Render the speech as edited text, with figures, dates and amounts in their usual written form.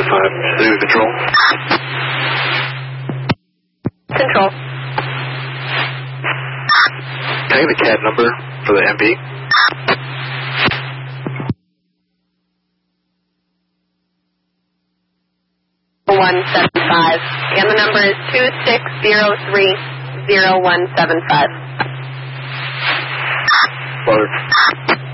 City Control. Control. Can I get the CAD number for the MB? .175, and the number is 2603-0175. Butter.